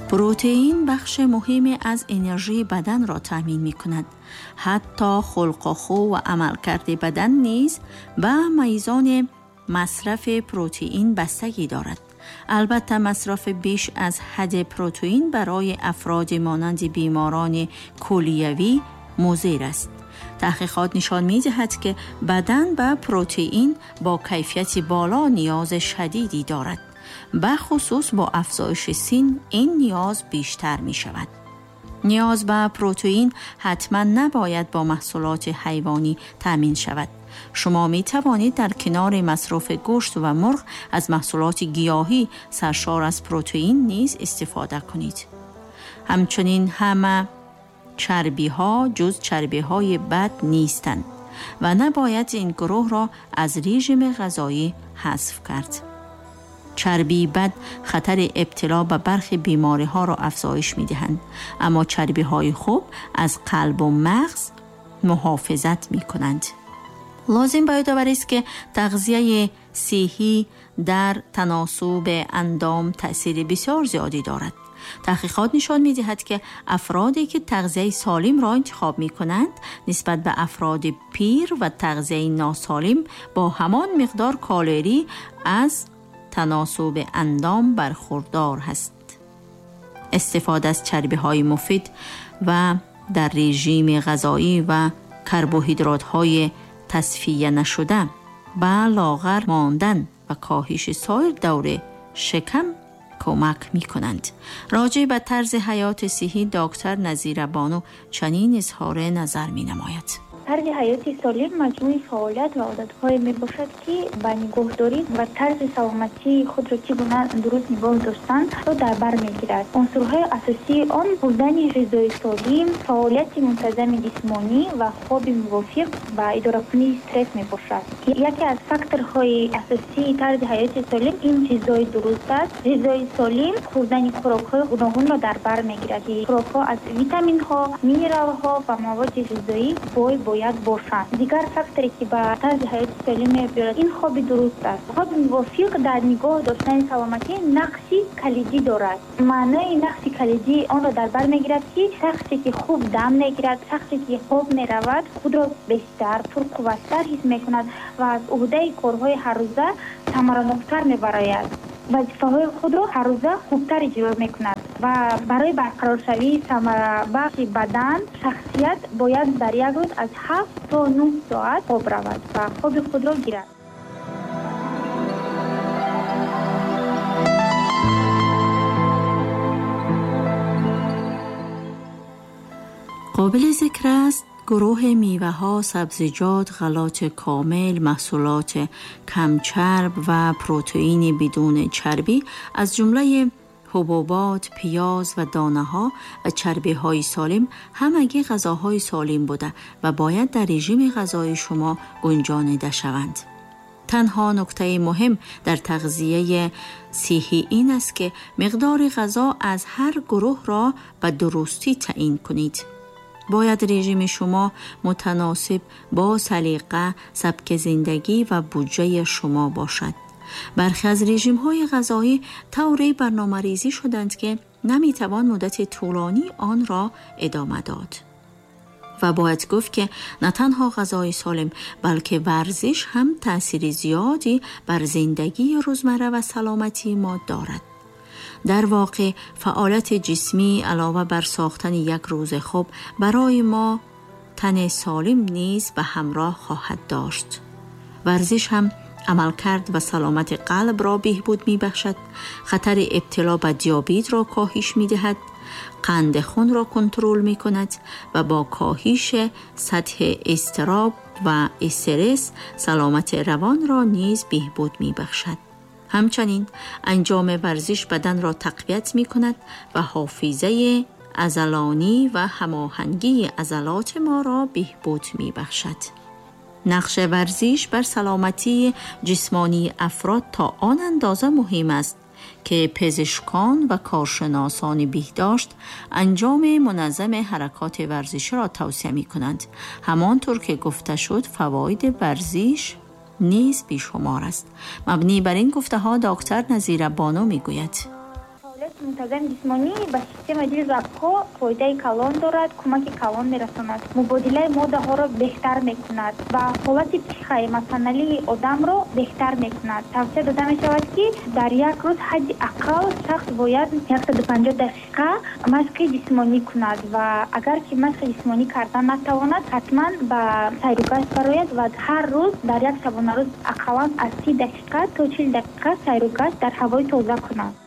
پروتئین بخش مهمی از انرژی بدن را تامین می کند. حتی خلق و خو و عملکرد بدن نیز به میزان مصرف پروتئین بستگی دارد. البته مصرف بیش از حد پروتئین برای افراد مانند بیماران کلیوی مضر است. تحقیقات نشان می‌دهد که بدن به پروتئین با کیفیت بالا نیاز شدیدی دارد. به خصوص با افزایش سن این نیاز بیشتر می شود. نیاز به پروتئین حتما نباید با محصولات حیوانی تامین شود. شما می توانید در کنار مصرف گوشت و مرغ از محصولات گیاهی سرشار از پروتئین نیز استفاده کنید. همچنین همه چربی ها جز چربی های بد نیستند و نباید این گروه را از رژیم غذایی حذف کرد. چربی بد خطر ابتلا به برخی بیماری ها را افزایش می دهند، اما چربی های خوب از قلب و مغز محافظت می کنند. لازم به یاد است که تغذیه صحی در تناسب اندام تأثیر بسیار زیادی دارد. تحقیقات نشان می دهد که افرادی که تغذیه سالم را انتخاب می کنند نسبت به افراد پیر و تغذیه ناسالم با همان مقدار کالری از تناسب اندام برخوردار است. استفاده از چربی های مفید و در رژیم غذایی و کربوهیدرات های تصفیه نشده به لاغر ماندن و کاهش سایر دور شکم کمک می کنند. راجع به طرز حیات صحی دکتر نظیره بانو چنین اظهار نظر می نماید. طرز حیات سالم مجموعه فعالیت و عادت‌های میباشد که به نگهداری و طرز سلامتی خود را چگونه درست نگاه داشتن را در بر میگیرد. عنصرهای اساسی آن خوردن غذای سالم، فعالیت منتظم جسمانی و خواب موافق و اداره کنی استرس میباشد. یکی از فاکتورهای اساسی طرز حیات سالم این غذای درست است. غذای سالم خوردن خوراک‌های گوناگون را در بر میگیرد. خوراک‌ها از ویتامین‌ها، مینرال‌ها و مواد غذایی باید باشند. دیگر فاکتوری که به طرز حیات سالم می‌آورد این خواب درست است. خواب موافق در نگاه داشتن سلامتی نقشی کلیدی دارد. معنای نقشی کلیدی آن را در بر میگیرد که شخصی که خوب دم میگیرد، شخصی که خوب میرود خود را بیشتر پرقوت‌تر حس میکند و از عهده کارهای هر روزه ثمره‌ناک‌تر میبراید. وظیفه‌های خود را هر روزه خوبتر اجرا میکند و برای برقرار شوی ثمره بخش بدن شخصیت باید در یک روز از 7 تا 9 ساعت خواب رود و خواب خود را گیرد. قابل ذکر است گروه میوه ها، سبزیجات، غلات کامل، محصولات کم چرب و پروتئین بدون چربی از جمله حبوبات، پیاز و دانه ها و چربی های سالم همگی غذاهای سالم بوده و باید در رژیم غذایی شما گنجانیده شوند. تنها نکته مهم در تغذیه صحی این است که مقدار غذا از هر گروه را به درستی تعیین کنید. باید رژیم شما متناسب با سلیقه، سبک زندگی و بودجه شما باشد. برخی از رژیم‌های غذایی طوری برنامه‌ریزی شدند که نمی‌توان مدت طولانی آن را ادامه داد. و باید گفت که نه تنها غذای سالم بلکه ورزش هم تأثیر زیادی بر زندگی روزمره و سلامتی ما دارد. در واقع فعالیت جسمی علاوه بر ساختن یک روز خوب برای ما تن سالم نیز به همراه خواهد داشت. ورزش هم عملکرد و سلامت قلب را بهبود می بخشد، خطر ابتلا به دیابت را کاهش می دهد، قند خون را کنترل می کند و با کاهش سطح اضطراب و استرس سلامت روان را نیز بهبود می بخشد. همچنین انجام ورزش بدن را تقویت می کند و حافظه عضلانی و هماهنگی عضلات ما را بهبود می بخشد. نقش ورزش بر سلامتی جسمانی افراد تا آن اندازه مهم است که پزشکان و کارشناسان بهداشت انجام منظم حرکات ورزشی را توصیه می کنند. همانطور که گفته شد فواید ورزش نیز بیشمار است. مبنی بر این گفته ها دکتر نظیره بانو می گوید فعالیت منتظم جسمانی به سیستم دل رگ‌ها فایده کلان دارد، کمک کلان می‌رساند، مبادله ماده‌ها را بهتر می‌کند و حالت پخای مسنلی آدم را بهتر می‌کند. توصیه داده می‌شود که در یک روز حد اقل شخص باید 150 دقیقه مشق جسمانی کند و اگر که مشق جسمانی کردن نتواند حتما به سیر و گشت براید و هر روز در یک شبانه روز اقلا از 30 دقیقه تا 40 دقیقه سیر و گشت در هوای تازه کند.